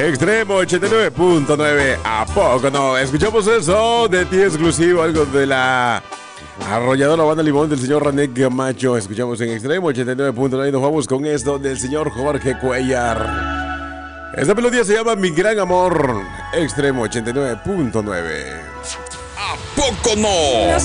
Extremo 89.9. ¿A poco no? Escuchamos eso de ti exclusivo, algo de la arrolladora banda Limón del señor René Camacho. Escuchamos en Extremo 89.9 y nos vamos con esto del señor Jorge Cuellar. Esta melodía se llama Mi Gran Amor. Extremo 89.9. ¿A poco no?